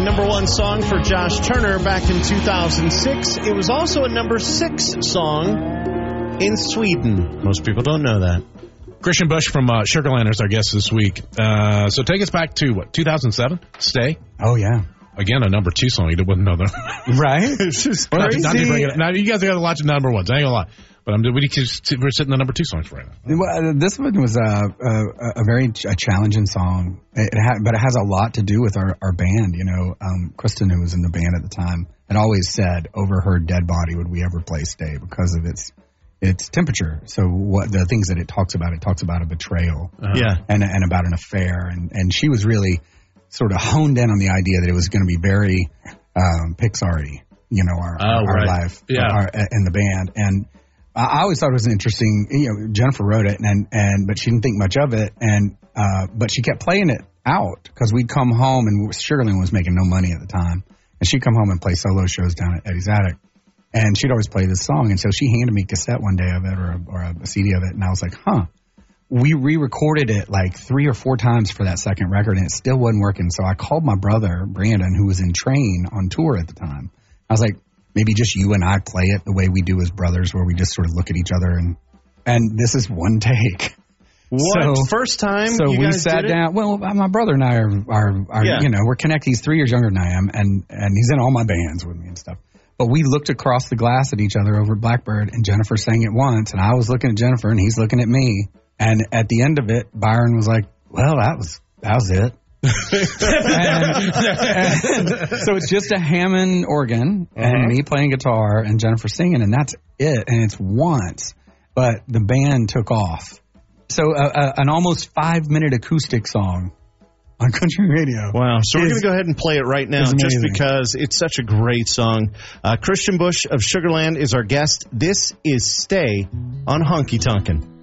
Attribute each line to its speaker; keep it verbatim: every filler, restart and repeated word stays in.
Speaker 1: number one song for Josh Turner back in two thousand six. It was also a number six song in Sweden. Most people don't know that.
Speaker 2: Christian Busch from uh, Sugarland is our guest this week. Uh, so take us back to, what, two thousand seven? Stay?
Speaker 3: Oh, yeah.
Speaker 2: Again, a number two song. You wouldn't know that.
Speaker 3: Right?
Speaker 2: It's just crazy. Not, not to bring it, now, you guys got to watch the number ones. I ain't going to lie. But I'm, we just, we're sitting the number two songs right now.
Speaker 3: Well, this one was a, a, a very a challenging song, it had, but it has a lot to do with our, our band. You know, um, Kristen, who was in the band at the time, had always said, over her dead body would we ever play Stay because of its its temperature. So what the things that it talks about, it talks about a betrayal,
Speaker 1: uh-huh. yeah,
Speaker 3: and and about an affair, and and she was really sort of honed in on the idea that it was going to be very um, Pixar-y, you know, our
Speaker 1: oh,
Speaker 3: our
Speaker 1: right.
Speaker 3: life,
Speaker 2: yeah,
Speaker 3: our, in the band, and. I always thought it was an interesting, you know, Jennifer wrote it, and, and but she didn't think much of it, and uh, but she kept playing it out because we'd come home, and Sugarland was making no money at the time, and she'd come home and play solo shows down at Eddie's Attic, and she'd always play this song, and so she handed me a cassette one day of it, or a, or a C D of it, and I was like, huh. We re-recorded it like three or four times for that second record, and it still wasn't working, so I called my brother, Brandon, who was in Train on tour at the time. I was like, maybe just you and I play it the way we do as brothers, where we just sort of look at each other, and and this is one take.
Speaker 1: What?
Speaker 3: So,
Speaker 1: First time
Speaker 3: so
Speaker 1: you
Speaker 3: we
Speaker 1: guys
Speaker 3: sat
Speaker 1: did
Speaker 3: down.
Speaker 1: It?
Speaker 3: Well, my brother and I are, are, are
Speaker 1: yeah.
Speaker 3: you know, we're connected. He's three years younger than I am, and, and he's in all my bands with me and stuff. But we looked across the glass at each other over at Blackbird, and Jennifer sang it once, and I was looking at Jennifer, and he's looking at me. And at the end of it, Byron was like, well, that was that was it. and, and so it's just a Hammond organ and uh-huh. me playing guitar and Jennifer singing, and that's it. And it's once, but the band took off. So uh, uh, an almost five minute acoustic song on country radio.
Speaker 1: Wow. So
Speaker 3: is,
Speaker 1: we're going to go ahead and play it right now just because it's such a great song. Uh, Christian Busch of Sugarland is our guest. This is Stay on Honky Tonkin'.